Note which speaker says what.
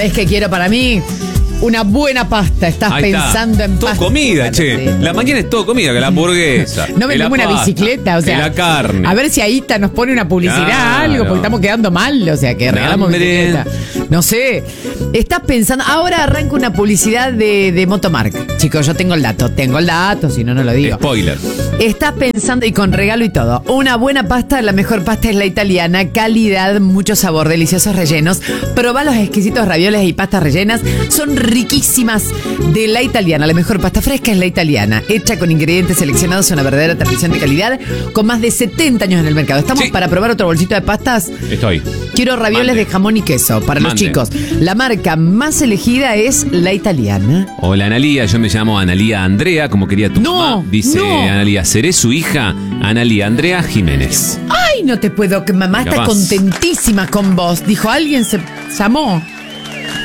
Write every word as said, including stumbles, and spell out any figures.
Speaker 1: ¿Sabés qué quiero para mí? Una buena pasta. Estás
Speaker 2: Ahí
Speaker 1: pensando
Speaker 2: está.
Speaker 1: en
Speaker 2: todo
Speaker 1: pasta.
Speaker 2: comida, che.
Speaker 1: Sí.
Speaker 2: La mañana es todo comida, que la hamburguesa.
Speaker 1: No
Speaker 2: que la
Speaker 1: vendemos una
Speaker 2: pasta,
Speaker 1: bicicleta, o sea.
Speaker 2: que la carne.
Speaker 1: A ver si Aita nos pone una publicidad,
Speaker 2: Claro.
Speaker 1: algo, porque estamos quedando mal, o sea, que regalamos
Speaker 2: Hambre.
Speaker 1: bicicleta. No sé. Estás pensando. Ahora arranca una publicidad de, de Motomark. Chicos, yo tengo el dato. Tengo el dato, si no, no lo digo.
Speaker 2: Spoiler.
Speaker 1: Estás pensando, y con regalo y todo, una buena pasta, la mejor pasta es la italiana, calidad, mucho sabor, deliciosos rellenos. Probá los exquisitos ravioles y pastas rellenas, son riquísimas. De la italiana, la mejor pasta fresca es la italiana, hecha con ingredientes seleccionados, una verdadera tradición de calidad, con más de setenta años en el mercado. ¿Estamos
Speaker 2: Sí.
Speaker 1: para probar otro bolsito de pastas?
Speaker 2: Estoy.
Speaker 1: Quiero ravioles
Speaker 2: Mande.
Speaker 1: de jamón y queso para los
Speaker 2: Mande.
Speaker 1: chicos. La marca más elegida es la italiana.
Speaker 2: Hola Analía, yo me llamo Analía Andrea, como quería tu
Speaker 1: No,
Speaker 2: mamá. Dice
Speaker 1: no.
Speaker 2: Analía, seré su hija, Analía Andrea Jiménez.
Speaker 1: Ay, no te puedo, que mamá está
Speaker 2: Capaz.
Speaker 1: contentísima con vos. Dijo, alguien se llamó.